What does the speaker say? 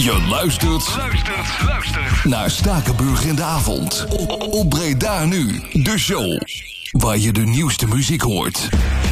Je luistert naar Stakenburg in de avond. Op Breda nu, de show waar je de nieuwste muziek hoort.